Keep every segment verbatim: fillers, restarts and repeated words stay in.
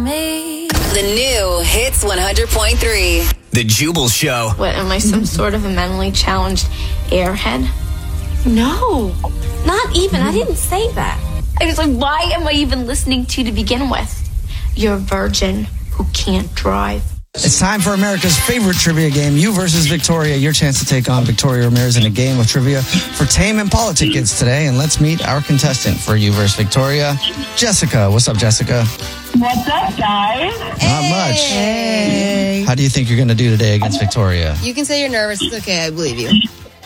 me. The new Hits one hundred point three. The Jubal Show. What, am I some sort of a mentally challenged airhead? No, not even. I didn't say that. I was like, why am I even listening to you to begin with? You're a virgin who can't drive. It's time for America's favorite trivia game, You versus Victoria. Your chance to take on Victoria Ramirez in a game of trivia for Tame Impala tickets today. And let's meet our contestant for You versus Victoria, Jessica. What's up, Jessica? What's up, guys? Not much. Hey. How do you think you're going to do today against Victoria? You can say you're nervous. It's okay. I believe you.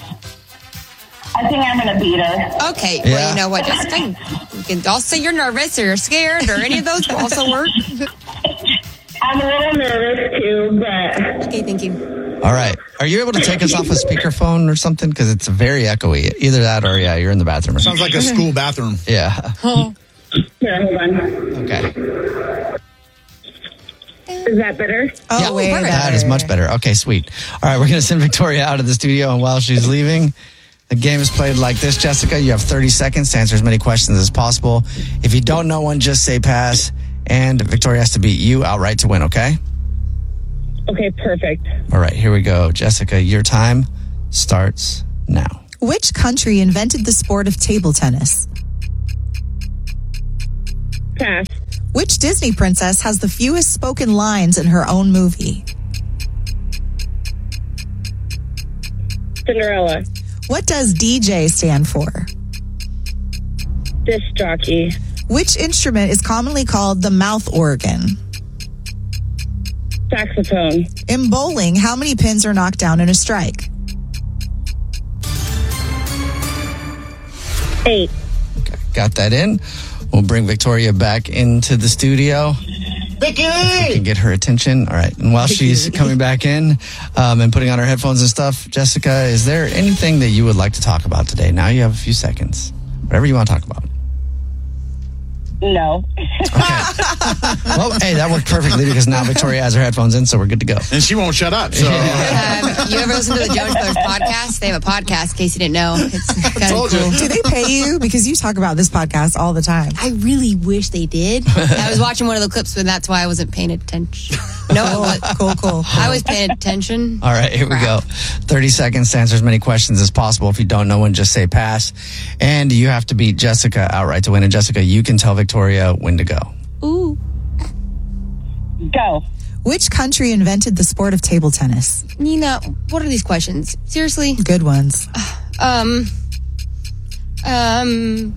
I think I'm going to beat her. Okay. Yeah. Well, you know what? Just think. You can also say you're nervous or you're scared or any of those will also work. I'm a little nervous, too, but... Okay, thank you. All right. Are you able to take us off a speakerphone or something? Because it's very echoey. Either that or, yeah, you're in the bathroom. Or Sounds like a school bathroom. Yeah. Oh. Here, hold on. Okay. Is that better? Oh, yeah, way that better. is much better. Okay, sweet. All right, we're going to send Victoria out of the studio, and while she's leaving, the game is played like this, Jessica. You have thirty seconds to answer as many questions as possible. If you don't know one, just say pass, and Victoria has to beat you outright to win, okay? Okay, perfect. All right, here we go. Jessica, your time starts now. Which country invented the sport of table tennis? Pass. Which Disney princess has the fewest spoken lines in her own movie? Cinderella. What does D J stand for? Disc jockey. Which instrument is commonly called the mouth organ? Saxophone. In bowling, how many pins are knocked down in a strike? Eight. Okay, got that in. We'll bring Victoria back into the studio. Vicky! We can get her attention. All right. And while she's coming back in um, and putting on her headphones and stuff, Jessica, is there anything that you would like to talk about today? Now you have a few seconds. Whatever you want to talk about. No. Okay. Well, hey, that worked perfectly because now Victoria has her headphones in, so we're good to go. And she won't shut up. So Um, you ever listen to the Jones Brothers podcast? They have a podcast, in case you didn't know. It's kind of told you. cool. Do they pay you? Because you talk about this podcast all the time. I really wish they did. I was watching one of the clips, and that's why I wasn't paying attention. No, I was, Cool, cool. I was paying attention. All right, here we go. thirty seconds to answer as many questions as possible. If you don't know one, just say pass. And you have to beat Jessica outright to win. And Jessica, you can tell Victoria when to go. Ooh. Go. Which country invented the sport of table tennis? Nina, what are these questions? Seriously? Good ones. Um, um,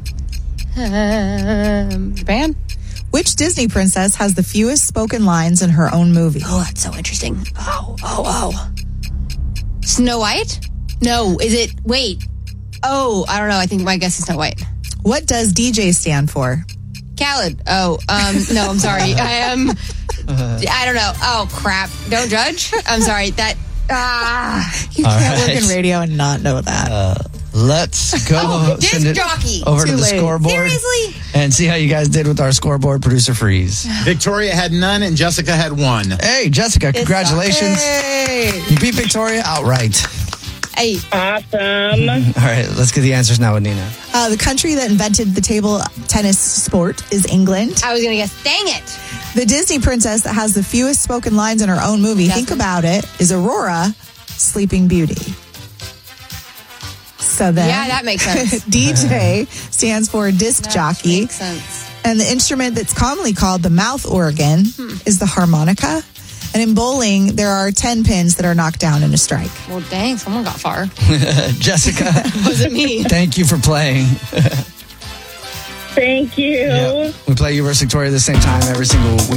um, Japan? Which Disney princess has the fewest spoken lines in her own movie? Oh, that's so interesting. Oh, oh, oh. Snow White? No, is it, wait. Oh, I don't know. I think my guess is Snow White. What does D J stand for? Khaled. Oh, um, no, I'm sorry. I am, I don't know. Oh, crap. Don't judge. I'm sorry. That, ah. You All can't right. work in radio and not know that. Uh, let's go. Oh, send disc it jockey. over Too to the late. scoreboard. Seriously? And see how you guys did with our scoreboard, producer Freeze. Victoria had none and Jessica had one. Hey, Jessica, congratulations. Hey. You beat Victoria outright. Hey. Awesome. All right, let's get the answers now with Nina. Uh, the country that invented the table tennis sport is England. I was going to guess, dang it. The Disney princess that has the fewest spoken lines in her own movie, Jasmine. think about it, is Aurora, Sleeping Beauty. So then, Yeah, that makes sense. D J stands for disc That jockey. makes sense. And the instrument that's commonly called the mouth organ Hmm. is the harmonica. And in bowling, there are ten pins that are knocked down in a strike. Well, dang, someone got far. Jessica, Wasn't me. thank you for playing. Thank you. We play you versus Victoria at the same time every single week.